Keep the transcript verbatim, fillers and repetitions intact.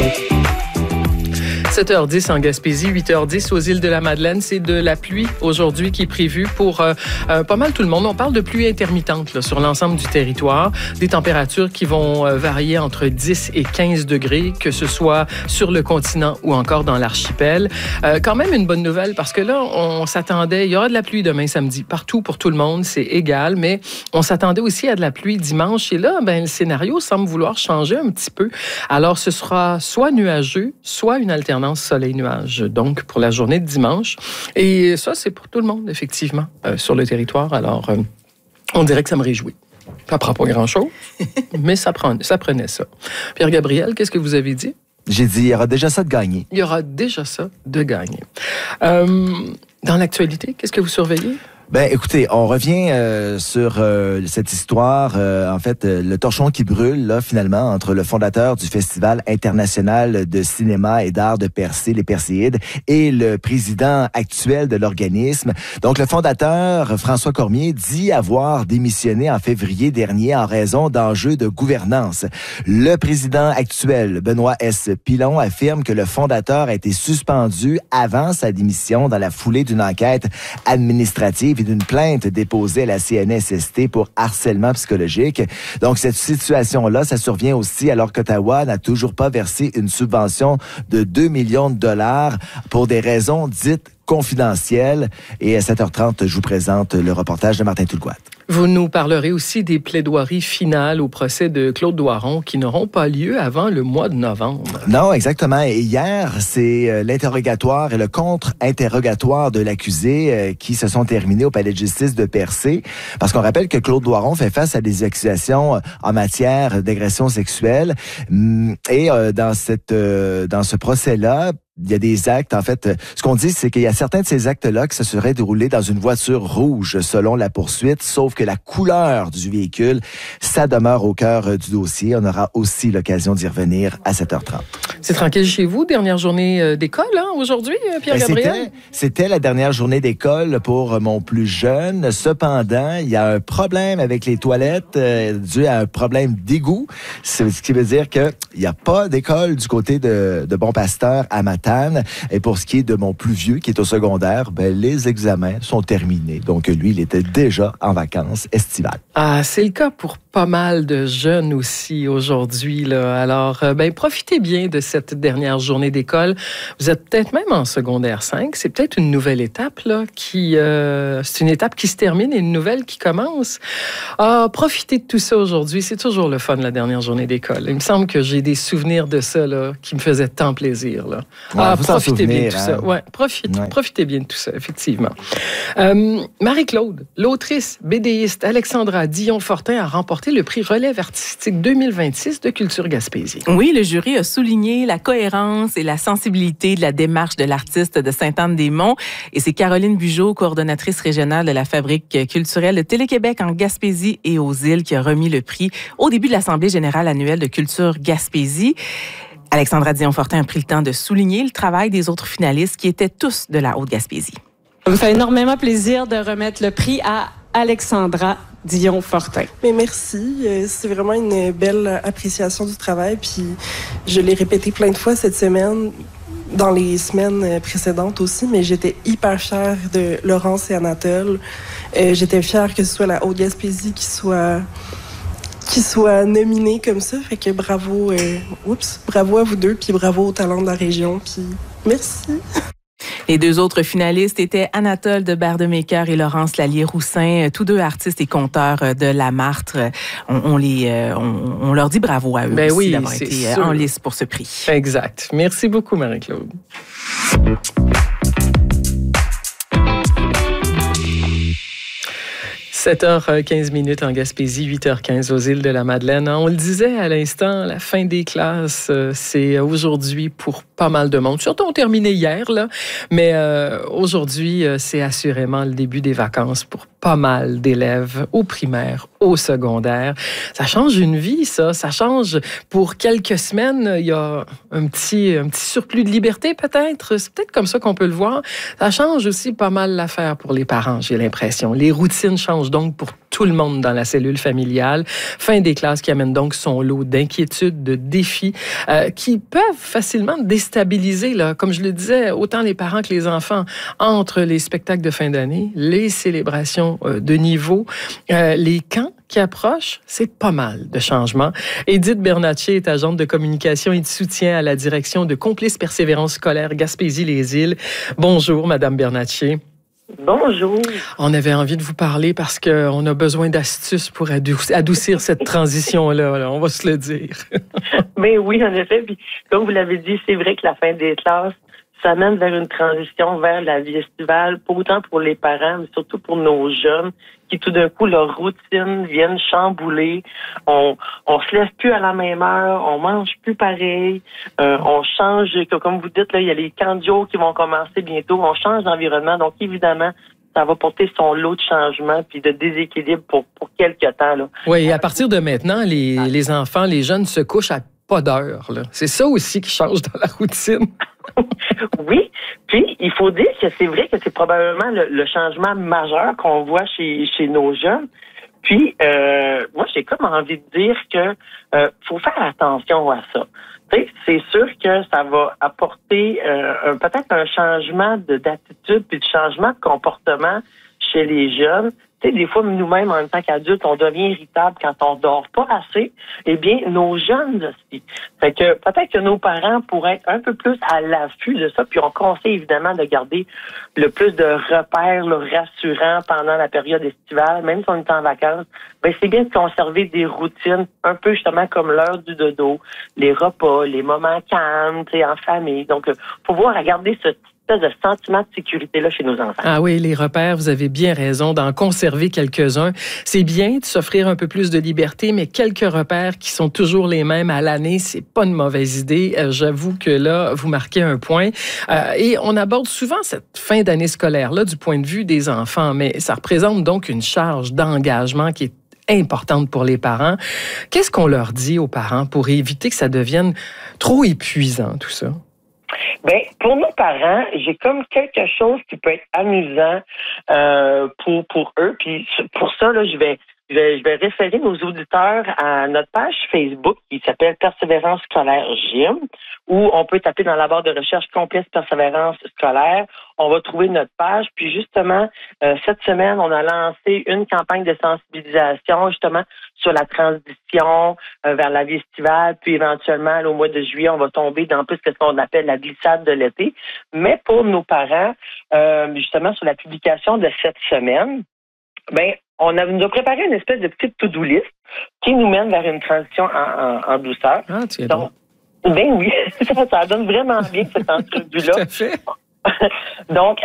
sept heures dix en Gaspésie, huit heures dix aux îles de la Madeleine. C'est de la pluie aujourd'hui qui est prévue pour euh, euh, pas mal tout le monde. On parle de pluie intermittente là, sur l'ensemble du territoire. Des températures qui vont euh, varier entre dix et quinze degrés, que ce soit sur le continent ou encore dans l'archipel. Euh, quand même une bonne nouvelle parce que là, on s'attendait... Il y aura de la pluie demain samedi. Partout pour tout le monde, c'est égal. Mais on s'attendait aussi à de la pluie dimanche. Et là, ben, le scénario semble vouloir changer un petit peu. Alors, ce sera soit nuageux, soit une alternance soleil-nuage, donc pour la journée de dimanche. Et ça, c'est pour tout le monde, effectivement, euh, sur le territoire. Alors, euh, on dirait que ça me réjouit. Ça prend pas grand-chose, mais ça, prend, ça prenait ça. Pierre-Gabriel, qu'est-ce que vous avez dit? J'ai dit, il y aura déjà ça de gagné. Il y aura déjà ça de gagné. Euh, dans l'actualité, qu'est-ce que vous surveillez? Ben, écoutez, on revient euh, sur euh, cette histoire, euh, en fait, euh, le torchon qui brûle, là, finalement, entre le fondateur du Festival international de cinéma et d'art de Percé, les Perséides, et le président actuel de l'organisme. Donc, le fondateur, François Cormier, dit avoir démissionné en février dernier en raison d'enjeux de gouvernance. Le président actuel, Benoît S. Pilon, affirme que le fondateur a été suspendu avant sa démission dans la foulée d'une enquête administrative et d'une plainte déposée à la C N S S T pour harcèlement psychologique. Donc, cette situation-là, ça survient aussi alors qu'Ottawa n'a toujours pas versé une subvention de deux millions de dollars pour des raisons dites confidentielles. Et à sept heures trente, je vous présente le reportage de Martin Toulgoat. Vous nous parlerez aussi des plaidoiries finales au procès de Claude Doiron qui n'auront pas lieu avant le mois de novembre. Non, exactement. Et hier, c'est euh, l'interrogatoire et le contre-interrogatoire de l'accusé euh, qui se sont terminés au palais de justice de Percé. Parce qu'on rappelle que Claude Doiron fait face à des accusations euh, en matière d'agression sexuelle. Et euh, dans cette euh, dans ce procès-là, il y a des actes, en fait, ce qu'on dit, c'est qu'il y a certains de ces actes-là qui se seraient déroulés dans une voiture rouge, selon la poursuite, sauf que la couleur du véhicule, ça demeure au cœur du dossier. On aura aussi l'occasion d'y revenir à sept heures trente. C'est tranquille chez vous, dernière journée d'école, hein, aujourd'hui, Pierre-Gabriel? C'était, c'était la dernière journée d'école pour mon plus jeune. Cependant, il y a un problème avec les toilettes euh, dû à un problème d'égout, ce qui veut dire qu'il n'y a pas d'école du côté de, de Bon-Pasteur à Matane. Et pour ce qui est de mon plus vieux, qui est au secondaire, ben, les examens sont terminés. Donc, lui, il était déjà en vacances estivales. Ah, c'est le cas pour pas mal de jeunes aussi aujourd'hui, là. Alors, ben, profitez bien de cette dernière journée d'école. Vous êtes peut-être même en secondaire cinq. C'est peut-être une nouvelle étape, là, qui, euh, c'est une étape qui se termine et une nouvelle qui commence. Ah, profitez de tout ça aujourd'hui. C'est toujours le fun, la dernière journée d'école. Il me semble que j'ai des souvenirs de ça, là, qui me faisaient tant plaisir, là. Ouais, ah, profitez souvenir, bien de tout hein? ça. Ouais, profite, ouais. Profitez bien de tout ça, effectivement. Euh, Marie-Claude, l'autrice, bédéiste Alexandra Dion-Fortin a remporté le prix Relève artistique deux mille vingt-six de Culture Gaspésie. Oui, le jury a souligné la cohérence et la sensibilité de la démarche de l'artiste de Sainte-Anne-des-Monts. Et c'est Caroline Bugeaud, coordonnatrice régionale de la Fabrique culturelle de Télé-Québec en Gaspésie et aux îles, qui a remis le prix au début de l'Assemblée générale annuelle de Culture Gaspésie. Alexandra Dion-Fortin a pris le temps de souligner le travail des autres finalistes qui étaient tous de la Haute-Gaspésie. Ça me fait énormément plaisir de remettre le prix à Alexandra Dion-Fortin. Mais merci, c'est vraiment une belle appréciation du travail, puis je l'ai répété plein de fois cette semaine, dans les semaines précédentes aussi, mais j'étais hyper fière de Laurence et Anatole. Euh, j'étais fière que ce soit la Haute-Gaspésie qui soit... qui soit nominé comme ça, fait que bravo, euh, oups, bravo à vous deux, puis bravo aux talents de la région, puis merci. Les deux autres finalistes étaient Anatole de Bardemaker et Laurence Lallier-Roussin, tous deux artistes et conteurs de la Martre. On, on, les, on, on leur dit bravo à eux ben aussi oui, d'avoir été sûr. en lice pour ce prix. Exact. Merci beaucoup, Marie-Claude. sept heures quinze minutes en Gaspésie, huit heures quinze aux îles de la Madeleine. On le disait à l'instant, la fin des classes, c'est aujourd'hui pour pas mal de monde. Surtout, on terminait hier, là, mais euh, aujourd'hui, c'est assurément le début des vacances pour pas mal d'élèves au primaire, au secondaire. Ça change une vie, ça. Ça change pour quelques semaines. Il y a un petit, un petit surplus de liberté, peut-être. C'est peut-être comme ça qu'on peut le voir. Ça change aussi pas mal l'affaire pour les parents, j'ai l'impression. Les routines changent donc pour tout le monde dans la cellule familiale. Fin des classes qui amène donc son lot d'inquiétudes, de défis euh, qui peuvent facilement déstabiliser, là, comme je le disais, autant les parents que les enfants, entre les spectacles de fin d'année, les célébrations euh, de niveau, euh, les camps qui approchent, c'est pas mal de changements. Édith Bernatchez est agente de communication et de soutien à la direction de Complices Persévérance scolaire Gaspésie-les-Îles. Bonjour, Madame Bernatchez. Bonjour. On avait envie de vous parler parce qu'on a besoin d'astuces pour adoucir cette transition-là, là, on va se le dire. Mais oui, en effet. Puis, comme vous l'avez dit, c'est vrai que la fin des classes, ça mène vers une transition vers la vie estivale, pas autant pour les parents, mais surtout pour nos jeunes, qui tout d'un coup, leur routine viennent chambouler. On on se lève plus à la même heure, on mange plus pareil, euh, on change, comme vous dites, là, il y a les camps de jour qui vont commencer bientôt, on change d'environnement, donc évidemment, ça va porter son lot de changements puis de déséquilibre pour, pour quelques temps. Là. Oui, et à partir de maintenant, les, les enfants, les jeunes se couchent à pas d'heure. Là. C'est ça aussi qui change dans la routine. Oui, puis il faut dire que c'est vrai que c'est probablement le, le changement majeur qu'on voit chez, chez nos jeunes. Puis, euh, moi, j'ai comme envie de dire que euh, faut faire attention à ça. T'sais, c'est sûr que ça va apporter euh, un, peut-être un changement de, d'attitude puis de changement de comportement chez les jeunes. Tu sais, des fois, nous-mêmes, en tant qu'adultes, on devient irritable quand on dort pas assez. Eh bien, nos jeunes aussi. Fait que peut-être que nos parents pourraient être un peu plus à l'affût de ça. Puis on conseille évidemment de garder le plus de repères là, rassurants pendant la période estivale, même si on est en vacances. Ben, c'est bien de conserver des routines un peu justement comme l'heure du dodo, les repas, les moments calmes, tu sais, en famille. Donc, pouvoir garder ce de sentiment de sécurité-là chez nos enfants. Ah oui, les repères, vous avez bien raison d'en conserver quelques-uns. C'est bien de s'offrir un peu plus de liberté, mais quelques repères qui sont toujours les mêmes à l'année, c'est pas une mauvaise idée. Euh, j'avoue que là, vous marquez un point. Euh, et on aborde souvent cette fin d'année scolaire-là du point de vue des enfants, mais ça représente donc une charge d'engagement qui est importante pour les parents. Qu'est-ce qu'on leur dit aux parents pour éviter que ça devienne trop épuisant, tout ça? Ben, pour nos parents, j'ai comme quelque chose qui peut être amusant euh, pour pour eux. Puis pour ça, là, je vais je vais je vais référer nos auditeurs à notre page Facebook qui s'appelle Persévérance scolaire Gym, où on peut taper dans la barre de recherche Complices Persévérance scolaire. On va trouver notre page. Puis justement, euh, cette semaine, on a lancé une campagne de sensibilisation justement sur la transition euh, vers la vie estivale. Puis éventuellement, là, au mois de juillet, on va tomber dans plus ce qu'on appelle la glissade de l'été. Mais pour nos parents, euh, justement, sur la publication de cette semaine, ben on a, nous a préparé une espèce de petite to-do list qui nous mène vers une transition en, en, en douceur. Ah, tu es Donc, ben oui, ça, ça donne vraiment bien cette entrevue-là. Tout à fait. Donc,